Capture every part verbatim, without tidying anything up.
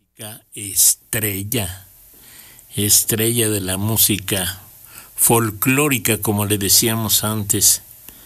música estrella, estrella de la música folclórica, como le decíamos antes,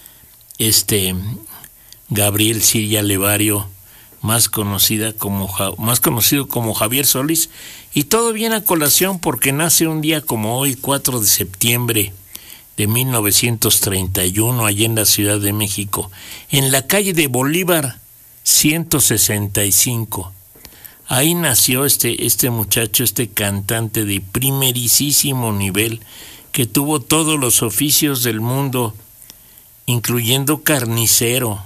este Gabriel Siria Levario, más conocida como más conocido como Javier Solís, y todo viene a colación porque nace un día como hoy, cuatro de septiembre de mil novecientos treinta y uno, allá en la Ciudad de México, en la calle de Bolívar ciento sesenta y cinco. Ahí nació este, este muchacho, este cantante de primerísimo nivel, que tuvo todos los oficios del mundo, incluyendo carnicero.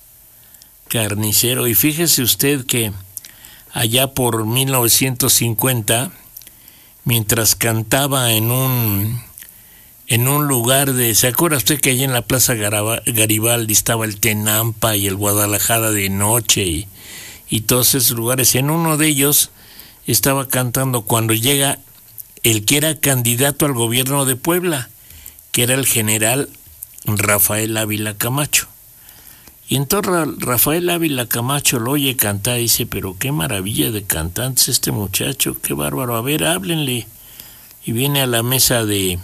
Carnicero. Y fíjese usted que allá por mil novecientos cincuenta, mientras cantaba en un, en un lugar de... ¿Se acuerda usted que allá en la Plaza Garibaldi estaba el Tenampa y el Guadalajara de noche y, y todos esos lugares? En uno de ellos estaba cantando cuando llega el que era candidato al gobierno de Puebla, que era el general Rafael Ávila Camacho. Y entonces Rafael Ávila Camacho lo oye cantar y dice, pero qué maravilla de cantante este muchacho, qué bárbaro, a ver, háblenle. Y viene a la mesa de,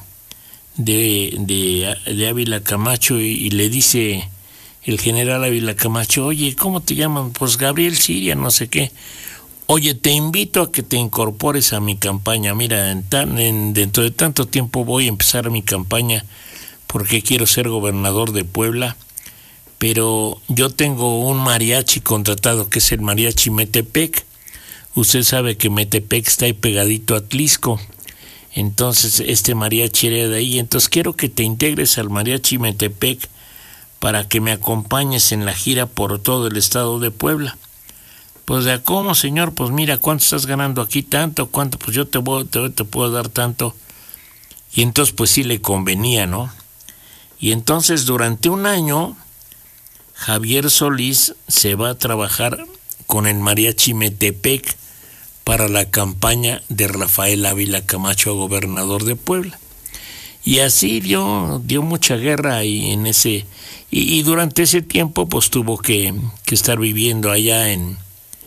de, de, de Ávila Camacho y, y le dice el general Ávila Camacho, oye, ¿cómo te llaman? Pues Gabriel Siria, no sé qué. Oye, te invito a que te incorpores a mi campaña. Mira, en tan, en, dentro de tanto tiempo voy a empezar mi campaña porque quiero ser gobernador de Puebla. Pero yo tengo un mariachi contratado, que es el mariachi Metepec. Usted sabe que Metepec está ahí pegadito a Tlisco. Entonces, este mariachi era de ahí. Entonces, quiero que te integres al mariachi Metepec para que me acompañes en la gira por todo el estado de Puebla. Pues, ¿de cómo, señor? Pues mira, ¿cuánto estás ganando aquí? Tanto, ¿cuánto? Pues yo te, voy, te, te puedo dar tanto. Y entonces, pues sí le convenía, ¿no? Y entonces, durante un año, Javier Solís se va a trabajar con el mariachi Metepec para la campaña de Rafael Ávila Camacho a gobernador de Puebla. Y así dio, dio mucha guerra ahí en ese, y, y durante ese tiempo pues tuvo que, que estar viviendo allá en,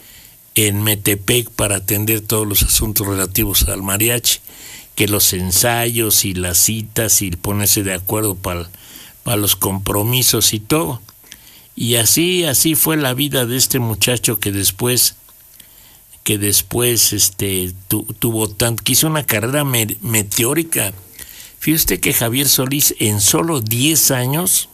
en Metepec para atender todos los asuntos relativos al mariachi, que los ensayos y las citas y ponerse de acuerdo para, para los compromisos y todo. Y así, así fue la vida de este muchacho que después, que después este, tu, tuvo tan, que hizo una carrera me, meteórica. Fíjate que Javier Solís en solo diez años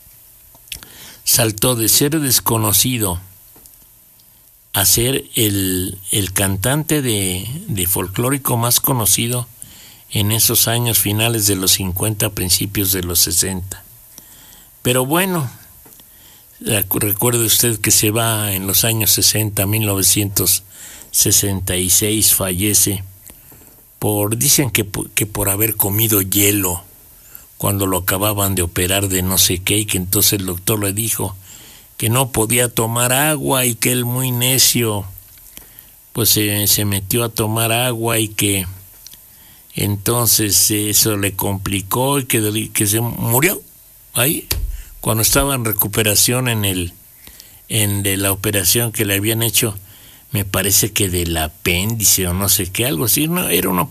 saltó de ser desconocido a ser el, el cantante de, de folclórico más conocido en esos años finales de los cincuenta, principios de los sesenta. Pero bueno, recuerde usted que se va en los años sesenta, mil novecientos sesenta y seis, fallece por, dicen que, que por haber comido hielo cuando lo acababan de operar de no sé qué, y que entonces el doctor le dijo que no podía tomar agua y que él muy necio pues se, se metió a tomar agua y que entonces eso le complicó y que, que se murió ahí cuando estaba en recuperación en el en de la operación que le habían hecho, me parece que del apéndice o no sé qué, algo así, no, era una